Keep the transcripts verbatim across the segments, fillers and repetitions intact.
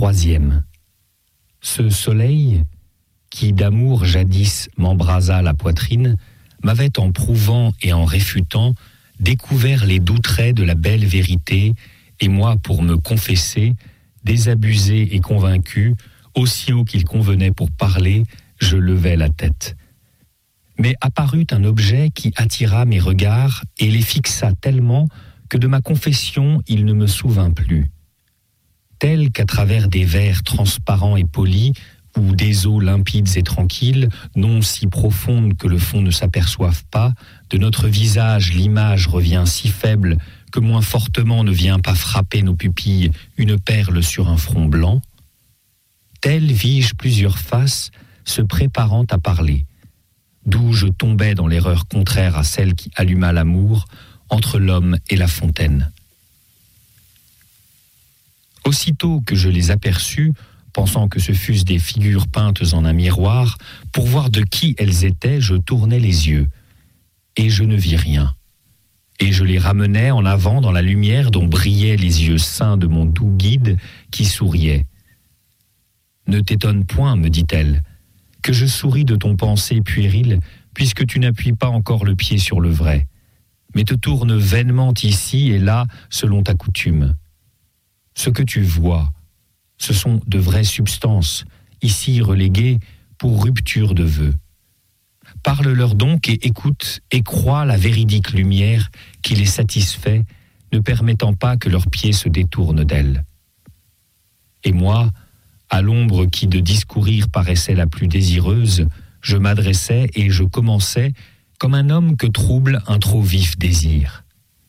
Troisième. Ce soleil, qui d'amour jadis m'embrasa la poitrine, m'avait en prouvant et en réfutant découvert les doux traits de la belle vérité, et moi, pour me confesser, désabusé et convaincu, aussi haut qu'il convenait pour parler, je levai la tête. Mais apparut un objet qui attira mes regards et les fixa tellement que de ma confession il ne me souvint plus. Tel qu'à travers des verres transparents et polis, ou des eaux limpides et tranquilles, non si profondes que le fond ne s'aperçoive pas, de notre visage l'image revient si faible que moins fortement ne vient pas frapper nos pupilles une perle sur un front blanc, tel vis-je plusieurs faces se préparant à parler, d'où je tombais dans l'erreur contraire à celle qui alluma l'amour entre l'homme et la fontaine. Aussitôt que je les aperçus, pensant que ce fussent des figures peintes en un miroir, pour voir de qui elles étaient, je tournai les yeux, et je ne vis rien. Et je les ramenai en avant dans la lumière dont brillaient les yeux saints de mon doux guide qui souriait. « Ne t'étonne point, me dit-elle, que je souris de ton pensée puérile, puisque tu n'appuies pas encore le pied sur le vrai, mais te tournes vainement ici et là selon ta coutume. Ce que tu vois, ce sont de vraies substances, ici reléguées pour rupture de vœux. Parle-leur donc et écoute et crois la véridique lumière qui les satisfait, ne permettant pas que leurs pieds se détournent d'elle. Et moi, à l'ombre qui de discourir paraissait la plus désireuse, je m'adressais et je commençais comme un homme que trouble un trop vif désir.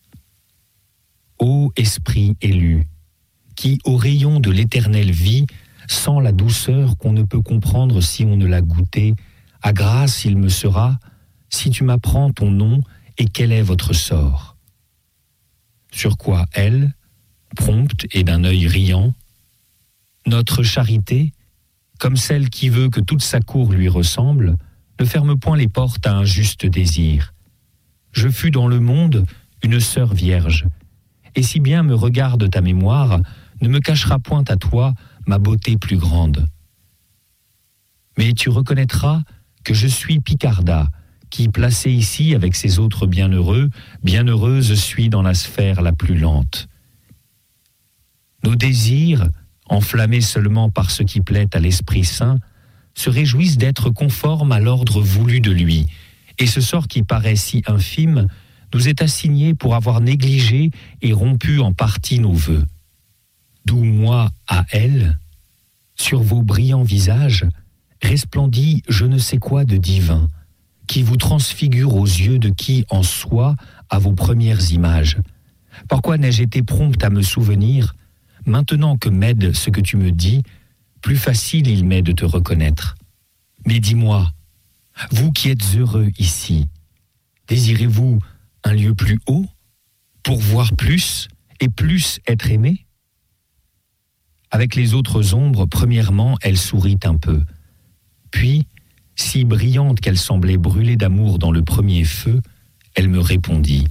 Ô esprit élu, qui, au rayon de l'éternelle vie, sent la douceur qu'on ne peut comprendre si on ne l'a goûtée, à grâce il me sera, si tu m'apprends ton nom et quel est votre sort. Sur quoi elle, prompte et d'un œil riant, notre charité, comme celle qui veut que toute sa cour lui ressemble, ne ferme point les portes à un juste désir. Je fus dans le monde une sœur vierge, et si bien me regarde ta mémoire, ne me cachera point à toi ma beauté plus grande. Mais tu reconnaîtras que je suis Picarda, qui, placée ici avec ses autres bienheureux, bienheureuse suis dans la sphère la plus lente. Nos désirs, enflammés seulement par ce qui plaît à l'Esprit Saint, se réjouissent d'être conformes à l'ordre voulu de lui, et ce sort qui paraît si infime nous est assigné pour avoir négligé et rompu en partie nos vœux. D'où moi à elle, sur vos brillants visages, resplendit je ne sais quoi de divin, qui vous transfigure aux yeux de qui en soi à vos premières images. Pourquoi n'ai-je été prompte à me souvenir, maintenant que m'aide ce que tu me dis, plus facile il m'est de te reconnaître. Mais dis-moi, vous qui êtes heureux ici, désirez-vous un lieu plus haut, pour voir plus et plus être aimé? Avec les autres ombres, premièrement, elle sourit un peu. Puis, si brillante qu'elle semblait brûler d'amour dans le premier feu, elle me répondit.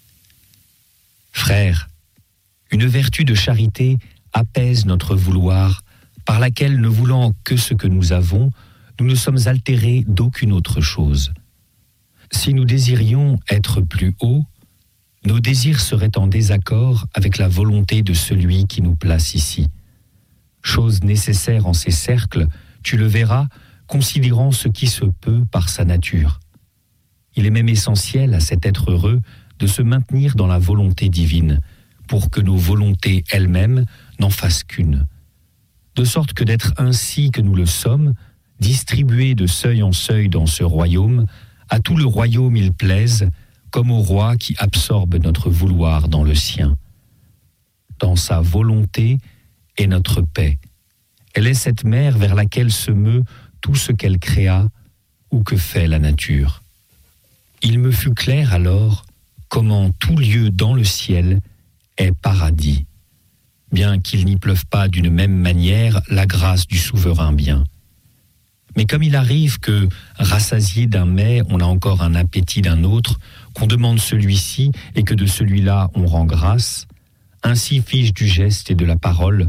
Frère, une vertu de charité apaise notre vouloir, par laquelle, ne voulant que ce que nous avons, nous ne sommes altérés d'aucune autre chose. Si nous désirions être plus haut, nos désirs seraient en désaccord avec la volonté de celui qui nous place ici. Chose nécessaire en ces cercles, tu le verras, considérant ce qui se peut par sa nature. Il est même essentiel à cet être heureux de se maintenir dans la volonté divine, pour que nos volontés elles-mêmes n'en fassent qu'une. De sorte que d'être ainsi que nous le sommes, distribués de seuil en seuil dans ce royaume, à tout le royaume il plaise, comme au roi qui absorbe notre vouloir dans le sien. Dans sa volonté est notre paix. Elle est cette mer vers laquelle se meut tout ce qu'elle créa ou que fait la nature. Il me fut clair alors comment tout lieu dans le ciel est paradis, bien qu'il n'y pleuve pas d'une même manière la grâce du souverain bien. Mais comme il arrive que, rassasié d'un mets, on a encore un appétit d'un autre, qu'on demande celui-ci et que de celui-là on rend grâce, ainsi fis-je du geste et de la parole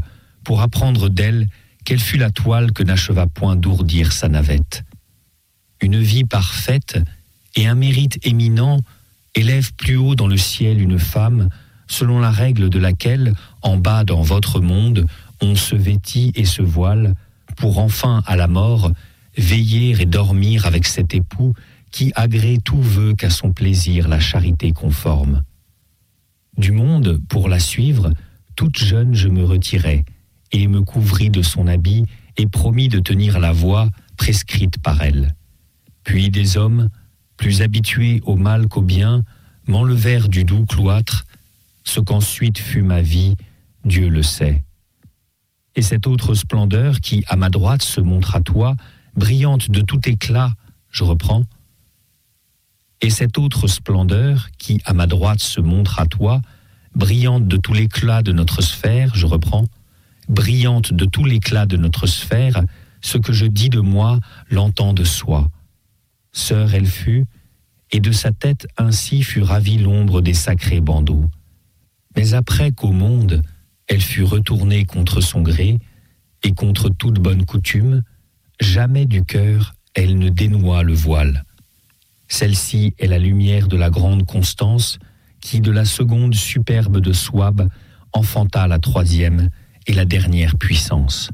pour apprendre d'elle quelle fut la toile que n'acheva point d'ourdir sa navette. Une vie parfaite et un mérite éminent élèvent plus haut dans le ciel une femme, selon la règle de laquelle, en bas dans votre monde, on se vêtit et se voile, pour enfin, à la mort, veiller et dormir avec cet époux qui agrée tout vœu qu'à son plaisir la charité conforme. Du monde, pour la suivre, toute jeune je me retirai, et me couvris de son habit, et promis de tenir la voie prescrite par elle. Puis des hommes, plus habitués au mal qu'au bien, m'enlevèrent du doux cloître, ce qu'ensuite fut ma vie, Dieu le sait. Et cette autre splendeur qui, à ma droite, se montre à toi, brillante de tout éclat, je reprends. Et cette autre splendeur qui, à ma droite, se montre à toi, brillante de tout l'éclat de notre sphère, je reprends, brillante de tout l'éclat de notre sphère, ce que je dis de moi l'entend de soi. Sœur elle fut, et de sa tête ainsi fut ravie l'ombre des sacrés bandeaux. Mais après qu'au monde, elle fut retournée contre son gré, et contre toute bonne coutume, jamais du cœur elle ne dénoua le voile. Celle-ci est la lumière de la grande Constance, qui de la seconde superbe de Souabe enfanta la troisième et la dernière puissance.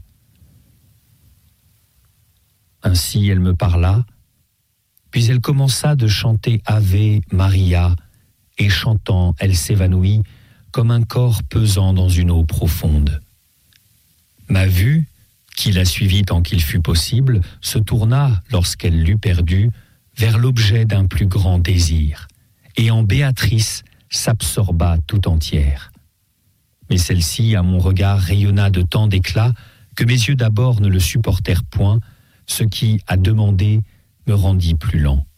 Ainsi elle me parla, puis elle commença de chanter Ave Maria, et chantant, elle s'évanouit comme un corps pesant dans une eau profonde. Ma vue, qui la suivit tant qu'il fut possible, se tourna, lorsqu'elle l'eut perdue, vers l'objet d'un plus grand désir, et en Béatrice s'absorba tout entière. Mais celle-ci, à mon regard, rayonna de tant d'éclat que mes yeux d'abord ne le supportèrent point, ce qui, à demander, me rendit plus lent.